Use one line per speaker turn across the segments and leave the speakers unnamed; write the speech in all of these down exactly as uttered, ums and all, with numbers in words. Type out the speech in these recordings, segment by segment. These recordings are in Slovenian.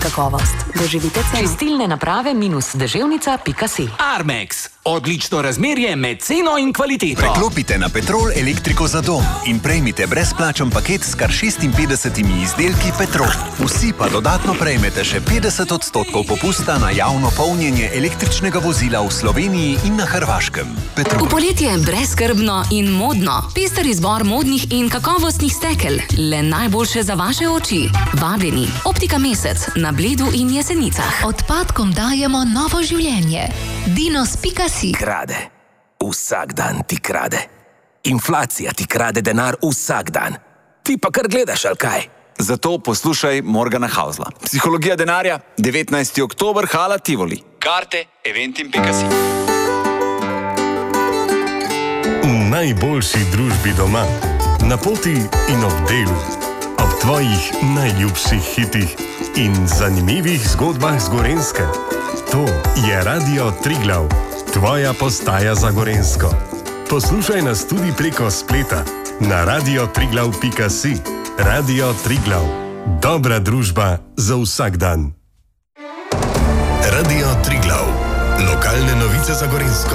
kakovost. Doživite ceno.
Čistilne naprave minus deževnica pika si.
Armex. Odlično razmerje med ceno in kvaliteto.
Preklopite na Petrol elektriko za dom in prejmite brezplačen paket s kar šestinpetdesetimi izdelki Petrol. Vsi pa dodatno prejmete še petdeset odstotkov popusta na javno polnjenje električnega vozila v Sloveniji in na Hrvaškem. Petrol.
V poletje je brezskrbno in modno. Pester izbor modnih in kakovostnih stekel. Le najboljše za vaše oči. Vabljeni. Optika Mesec na Bledu in Jesenicah.
Odpadkom dajemo novo življenje. Dinos pika si.
Krade. Vsak dan ti krade. Inflacija ti krade denar vsak dan. Ti pa kar gledaš, ali kaj?
Zato poslušaj Morgana Hausla. Psihologija denarja, devetnajsti oktober, Hala Tivoli. Karte eventim pika si.
V najboljši družbi doma, na poti in ob delu, ob tvojih najljubših hitih in zanimivih zgodbah z Gorenjske. To je Radio Triglav, tvoja postaja za Gorenjsko. Poslušaj nas tudi preko spleta na radio triglav pika si. Radio Triglav. Dobra družba za vsak dan.
Radio Triglav. Lokalne novice za Gorenjsko.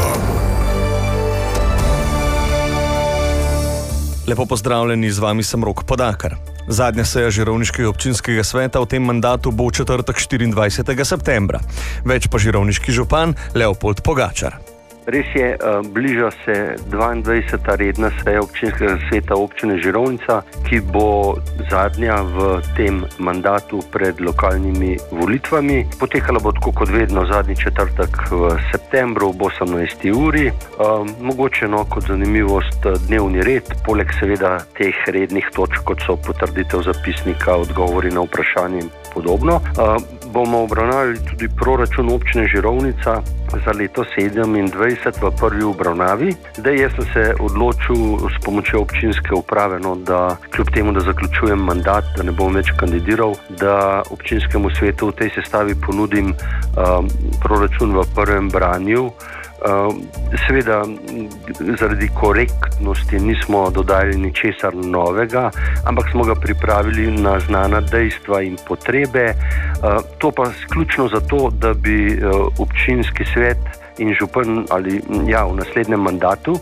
Lepo pozdravljeni, z vami sem Rok Podakar. Zadnja seja Žirovniškega občinskega sveta v tem mandatu bo v četrtek štiriindvajsetega septembra. Več pa žirovniški župan Leopold Pogačar.
Res je, bliža se dvaindvajseta redna seja občinskega sveta občine Žirovnica, ki bo zadnja v tem mandatu pred lokalnimi volitvami. Potekala bo tako kot vedno zadnji četrtek v septembru ob osemnajsti uri. Mogoče no, kot zanimivost dnevni red, poleg seveda teh rednih točk, kot so potrditev zapisnika, odgovori na vprašanje in podobno, bomo obravnavali tudi proračun občine Žirovnica za leto sedemindvajset v prvi obravnavi. Zdaj jaz sem se odločil s pomočjo občinske uprave, no, da kljub temu, da zaključujem mandat, da ne bom več kandidiral, da občinskemu svetu v tej sestavi ponudim um, proračun v prvem branju. Uh, seveda zaradi korektnosti nismo dodali ničesar novega, ampak smo ga pripravili na znana dejstva in potrebe. Uh, to pa sključno zato, da bi uh, občinski svet in župan ali ja, v naslednjem mandatu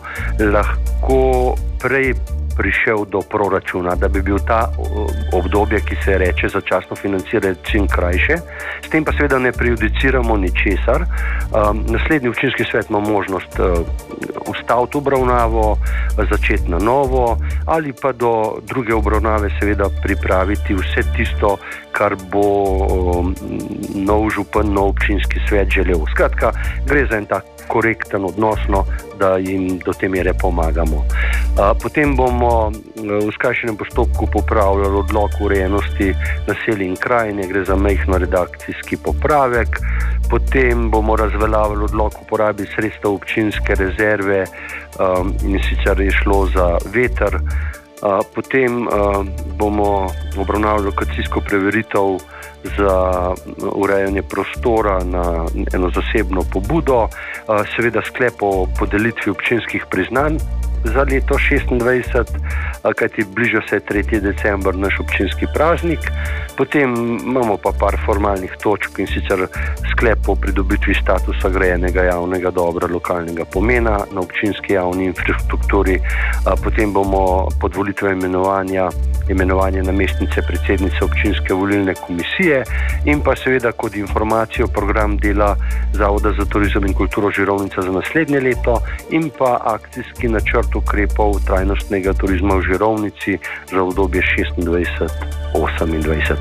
lahko prej prišel do proračuna, da bi bil ta obdobje, ki se reče začasno financiranje, čim krajše. S tem pa seveda ne prejudiciramo ničesar. Um, naslednji občinski svet ima možnost uh, ustaviti obravnavo, začeti na novo ali pa do druge obravnave seveda pripraviti vse tisto, kar bo um, nov župan, nov občinski svet želel. Skratka, gre za en tak korekten odnosno, da jim do te mere pomagamo. Uh, potem bomo v skrajšanem postopku popravljali odlok urejenosti naselij in krajine, gre za majhno redakcijski popravek. Potem bomo razveljavili odlok uporabi sredstev občinske rezerve um, in sicer je šlo za veter. Uh, potem uh, bomo obravnavali lokacijsko preveritev za urejanje prostora na eno zasebno pobudo, uh, seveda sklep o podelitvi občinskih priznanj za leto šestindvajset, kajti bliža se tretji december, naš občinski praznik. Potem imamo pa par formalnih točk, in sicer sklep o pridobitvi statusa grajenega javnega dobra lokalnega pomena na občinski javni infrastrukturi. Potem bomo pod volitve imenovanja imenovanje namestnice predsednice občinske volilne komisije in pa seveda kot informacijo program dela Zavoda za turizem in kulturo Žirovnica za naslednje leto in pa akcijski načrt ukrepov trajnostnega turizma v Žirovnici za obdobje šestindvajset osemindvajset.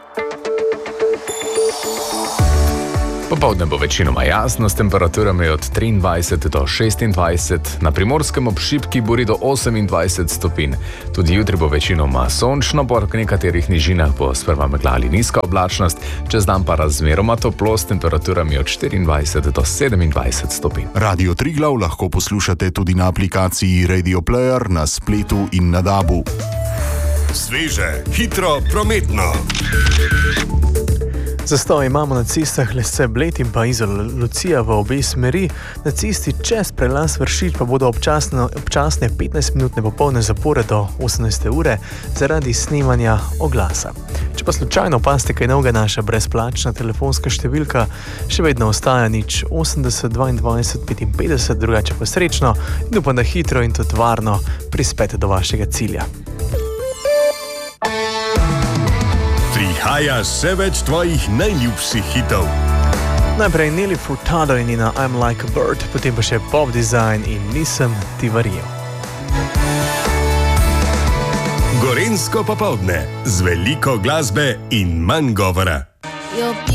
Popoldne bo večinoma jasno s temperaturami od triindvajset do šestindvajset, na Primorskem ob šibki buri do osemindvajset stopinj. Tudi jutri bo večinoma sončno, po nekaterih nižinah bo sprva megla ali nizka oblačnost, čez dan pa razmeroma toplo s temperaturami od štiriindvajset do sedemindvajset stopinj.
Radio Triglav lahko poslušate tudi na aplikaciji Radio Player, na spletu in na dabu.
Sveže, hitro, prometno.
Zastoj imamo na cestah Lesce Bled in pa Izola Lucija v obe smeri. Na cesti čez prelaz Vršič pa bodo občasno, občasne petnajstminutne popolne zapore do osemnajste ure zaradi snemanja oglasa. Če pa slučajno opazite kaj novega, naša brezplačna telefonska številka še vedno ostaja nič osemdeset dvaindvajset petinpetdeset, drugače pa srečno in upam, da hitro in tudi varno prispete do vašega cilja.
Prihaja še več tvojih najljubših hitov.
Najprej Nelly Furtado in njena I'm Like a Bird, potem pa še Pop Design in Nisem ti verjel.
Gorenjsko popoldne z veliko glasbe in manj govora.